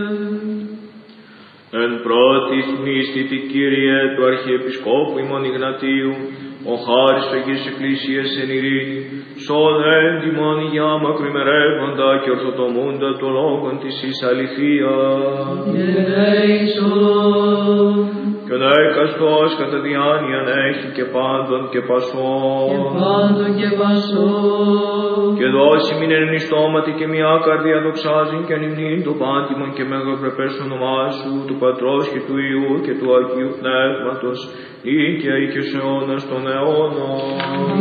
Εν πρώτης μνήστητη Κύριε του Αρχιεπισκόπου ημών Ιγνατίου, ο χάρις του Αγίας Εκκλησίας εν ειρήνη, σώδεν τιμών υγειά μακροημερεύοντα και ορθοτομούντα το λόγον της εις αληθείας. Και ο έκαστος κατά διάνοιαν έχει και πάντων και πασών. Και δώσει μην εν ιστόματι και μια καρδία δοξάζειν και ανυμνήν το πάντιμον και μεγαπρεπές όνομά σου, του Πατρός και του Υιού και του Αγίου Πνεύματος, ήκαια ή και σε αιώνας των αιώνων.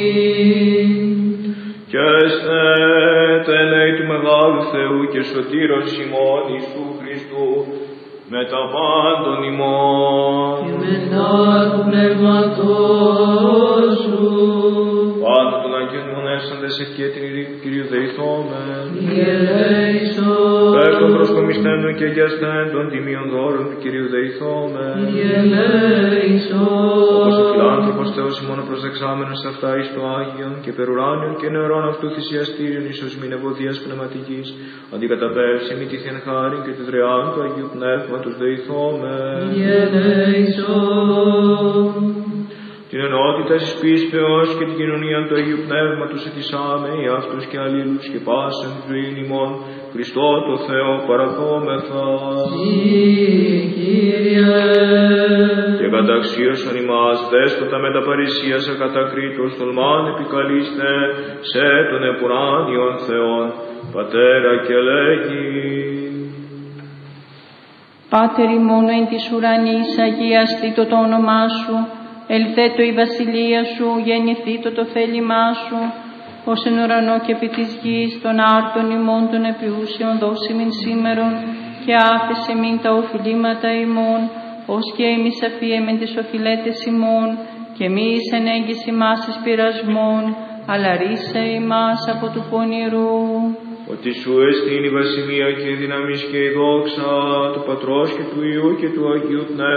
Και αισθέτε λέει του Μεγάλου Θεού και Σωτήρος ημών Ιησού Χριστού, με τα πάντων ημών και μετά του Πνεύματός σου. Πάντων των Αγίων μονέσαντες ευχέ την ειρήνη του Κυρίου δεηθόμεν. Ιελέησον. Πες των προσκομιστέντων και αγιαστέντων τιμίων δώρων του Κυρίου δεηθόμεν. Ιελέησον. Όπως ο φιλάνθρωπος Θεός ημών προσδεξάμενος αυτά εις το Άγιον και περουράνιον και νεωρών αυτού θυσιαστήριον εις ως μην ευωδίας πνευματικής, αντικαταπεύσει μη τύχεν χάριν και τη δρεάν του Αγίου Πνεύματος δεηθόμεν. Ιελέησον. Την ενότητα της πίστεως και την κοινωνία του Αγίου Πνεύματος ετισάμε οι αυτούς και αλλήλους και πάσαν τη ζωή ημών, Χριστό το Θεό παραδόμεθα. Κύριε. Και καταξίωσον ημάς δέσποτα με τα παρησίας ακατακρίτως τολμάν επικαλείστε σε τον επουράνιον Θεόν, Πατέρα και λέγει. Πάτερ ημών εν της ουρανής, αγιαστήτω το όνομά σου, ελθέτω η βασιλεία σου, γεννηθήτω το θέλημά σου, ως εν ουρανό και επί της γης, των άρτων ημών των επιούσιων δώσει μην σήμερον, και άφησε μην τα οφειλήματα ημών, ως και εμείς αφιέμεν τις οφειλέτες ημών, και μη εις ενέγγις ημάς εις πειρασμών, αλλά ρίσε ημάς από του πονηρού. Ότι σου εστίν η βασιλεία και η δύναμις και η δόξα του Πατρός και του Υιού και του Αγίου Πνεύματος.